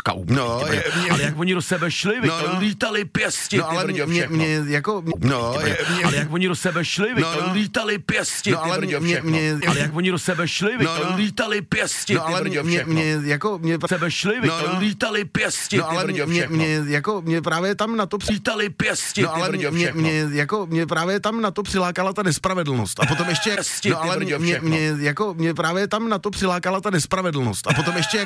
sračka úplně. Ale jak oni do sebe šli, lítali pěsti, ale mě jako... Ale jak oni do sebe šli, lítali pěsti, ale jak oni do sebe šli, lítali pěsti, ale mě jako... sebe šli, lítali pěsti, ale mě jako... Mě právě tam na to lítali pěsti, ale mě právě tam na to přilákala ta nespravedlnost. A potom ještě... mě právě tam na to přilákala ta nespravedlnost. A potom ještě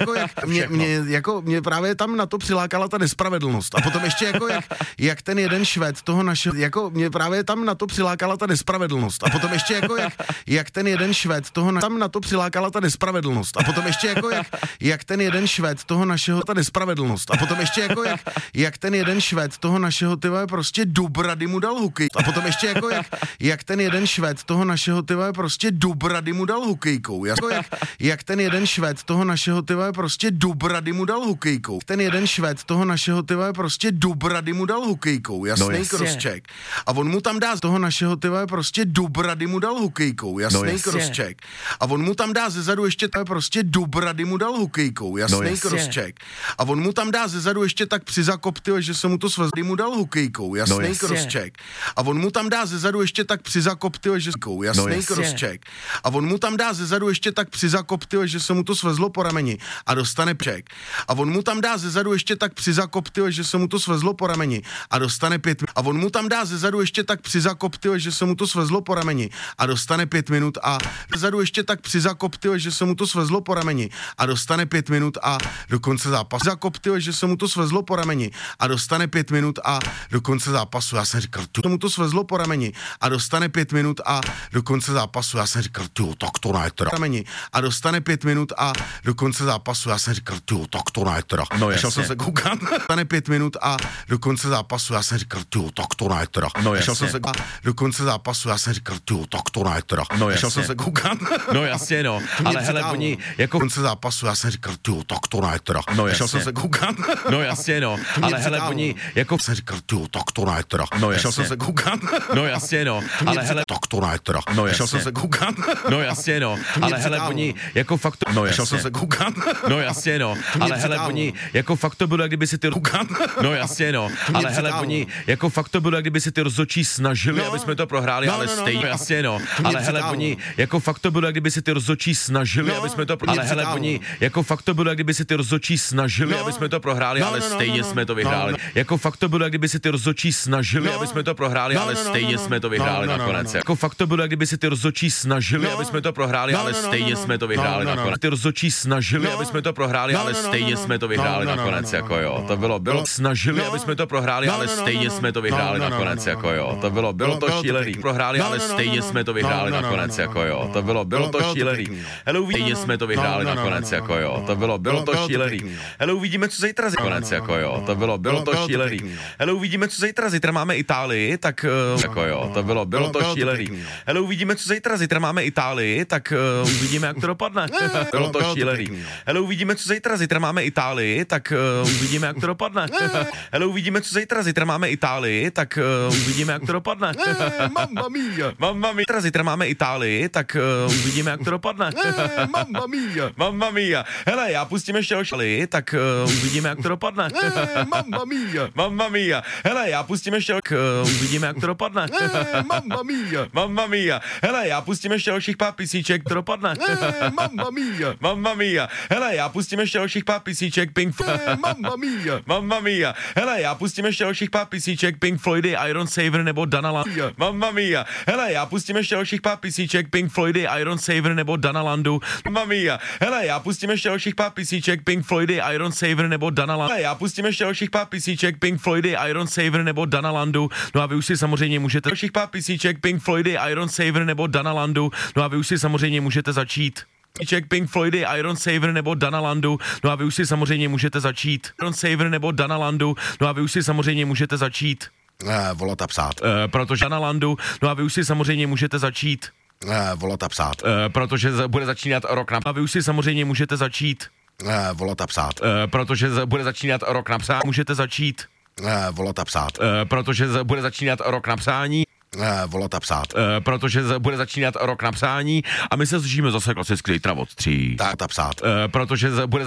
mě právě tam na to přilákala ta nespravedlnost. A potom ještě jak ten jeden Švéd toho našeho, mě právě tam na to přilákala ta nespravedlnost. A potom ještě jak ten jeden Švéd toho tam na to přilákala ta nespravedlnost. A potom ještě jak ten jeden Švéd toho našeho ta nespravedlnost. A potom ještě jak ten jeden Švéd toho našeho tyva prostě do brady mu dal hokej. A potom ještě jak ten jeden Švéd toho našeho tyva prostě do brady mu dal hokejkou. Jak ten jeden Švéd toho našeho tyva prostě do brady mu dal hokejkou. Ten jeden Švéd toho našeho tyva prostě do brady mu dal hokejkou. Jasný crosscheck. A on mu tam dá z toho našeho tyva prostě do brady mu dal hokejkou. Jasný crosscheck. A on mu tam dá zezadu ještě tak prostě do brady mu dal hokejkou. Jasný crosscheck. A on mu tam dá zezadu ještě tak přizakop, že se mu to svazdy mu dal hokejkou. Jasný crosscheck. A on mu tam dá zezadu ještě tak přizakop, že jasný crosscheck. A on mu tam dá zezadu ještě tak přizakop, že se mu to svezlo po rameni a dostane pček. A on mu tam dá zezadu ještě tak přizakop, že se mu to svezlo po rameni a dostane 5 minut. A on mu tam dá zezadu ještě tak přizakop, že se mu to svezlo po rameni a dostane 5 minut a zezadu ještě tak přizakop, že se mu to svezlo po rameni a dostane 5 minut a do konce zápasu. Zakop, že se mu to svezlo po rameni a dostane 5 minut a do konce zápasu. Já jsem říkal, mu to svezlo po rameni a dostane 5 minut a do konce zápasu. Já jsem říkal, tak to ne teda. A dostane 5 minut a do konce zápasu. Já jsem říkal, tak to ne teda. Šel jsem se koukat. Dostane 5 minut a do konce zápasu. Já jsem říkal, tak to ne teda. Šel jsem se do konce zápasu. Já jsem říkal, tak to ne teda. Šel jsem se koukat. No jasně, no. Ale hele, oni jako konce zápasu. Já jsem říkal, tak to ne teda. Šel jsem se koukat. No jasně, no. Ale hele, oni jako jsem říkal, tak to ne teda. Šel jsem se koukat. No jasně, no. Ale hele, tak to ne teda. Šel jsem se koukat. No jasně, no. Ale hele, oni jako fakt šel jsem se koukat. No jasně, no. Ale hele, oni jako fakt to bylo, jak kdyby si ty no jasně, no. Ale hele, oni jako fakt to bylo, jak kdyby si ty rozhodčí snažili, aby jsme to prohráli, ale stejně jasně, no. Ale hele, oni jako fakt to bylo, jak kdyby si ty rozhodčí snažili, aby jsme to ale hele, oni jako fakt to bylo, jak kdyby si ty rozhodčí snažili, aby jsme to prohráli, ale stejně jsme to vyhráli. Jako fakt to bylo, jak kdyby si ty rozhodčí snažili, aby jsme to prohráli, ale stejně jsme to vyhráli nakonec. Jako fakt to bylo, jak kdyby si ty rozhodčí snažili, aby jsme to prohráli, ale stejně jsme to vyhráli nakonec. Ty rozhodčí snažili, aby jsme to prohráli, ale stejně jsme to vyhráli nakonec, jako jo. To bylo snažili, aby jsme to prohráli, ale stejně jsme to vyhráli nakonec, jako jo. To bylo to šílený. Prohráli, ale stejně jsme to vyhráli nakonec, jako jo. To bylo to šílený. Hele, uvidíme, jsme to vyhráli nakonec, jako jo. To bylo to šílený. Hele, uvidíme, co zítra nakonec, jako jo. To bylo to šílený. Hele, uvidíme, co zítra máme Itálii, tak jako jo. To bylo to šílený. Hele, uvidíme, co zítra máme Itálii, tak uvidíme, jak to dopadne. Bylo to šílený. Hele, uvidíme, co zítra máme Itálii, tak uvidíme, jak to dopadne. Hele, uvidíme, co zítra máme Itálii, tak uvidíme, jak to dopadne. Mamma mia. Mamma mia. Zítra máme Itálii, tak uvidíme, jak to dopadne. Mamma mia. Mamma mia. Hele, já pustím ještě další, tak uvidíme, jak to dopadne. Mamma mia. Mamma mia. Hele, já pustím ještě uvidíme, jak to dopadne. Mamma mia. Mamma mia. Hele, já pustím ještě dalších pár písniček, to dopadne. Mamma mia. Mamma mia. Hele, já pustím ještě dalších pár písniček, Pink Mamma mia. Mamma mia. Hele, já pustím ještě dalších pár písniček, Pink Floydy, Iron Saver nebo Dana Landu. Mamma mia. Hele, já pustím ještě dalších pár písniček, Pink Floydy, Iron Saver nebo Dana Landu. Mamma mia. Hele, já pustím ještě dalších pár písniček, Pink Floydy, Iron Saver nebo Dana Landu. Hele, já pustím ještě dalších pár písniček, Pink Floydy, Iron Saver nebo Dana Landu. No a vy už si samozřejmě můžete dalších pár písniček, Pink Floydy, Iron Saver nebo Dana Landu. No a vy už si samozřejmě můžete začít. Pink Floydy, Iron Saver nebo Dana Landu. No a vy už si samozřejmě můžete začít. Iron Saver nebo Dana Landu. No a vy už si samozřejmě můžete začít. Volat a psát. Protože Dana Landu. No a vy už si samozřejmě můžete začít. Volat a psát. Protože bude začínat rok na... A vy už si samozřejmě můžete začít. Volat a psát. Protože bude začínat rok na psání. Můžete začít. Volat a psát. Protože bude začínat rok na psání. Volat a psát. Protože bude začínat rok na psání a my se slyšíme zase klasicky zítra od 3. Tak a psát. Protože bude